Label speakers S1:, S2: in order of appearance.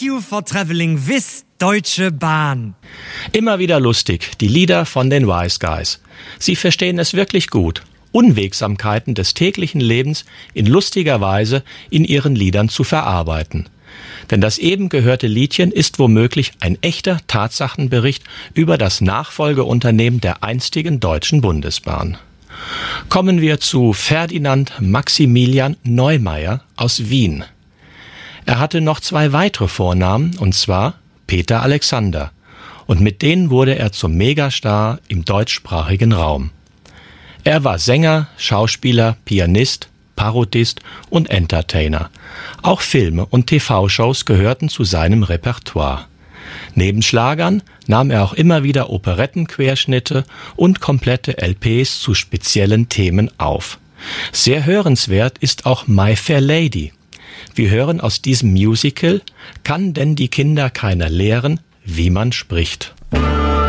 S1: Thank you for traveling with Deutsche Bahn.
S2: Immer wieder lustig, die Lieder von den Wise Guys. Sie verstehen es wirklich gut, Unwegsamkeiten des täglichen Lebens in lustiger Weise in ihren Liedern zu verarbeiten. Denn das eben gehörte Liedchen ist womöglich ein echter Tatsachenbericht über das Nachfolgeunternehmen der einstigen Deutschen Bundesbahn. Kommen wir zu Ferdinand Maximilian Neumeier aus Wien. Er hatte noch 2 weitere Vornamen, und zwar Peter Alexander. Und mit denen wurde er zum Megastar im deutschsprachigen Raum. Er war Sänger, Schauspieler, Pianist, Parodist und Entertainer. Auch Filme und TV-Shows gehörten zu seinem Repertoire. Neben Schlagern nahm er auch immer wieder Operettenquerschnitte und komplette LPs zu speziellen Themen auf. Sehr hörenswert ist auch My Fair Lady. Wir hören aus diesem Musical, kann denn die Kinder keiner lehren, wie man spricht.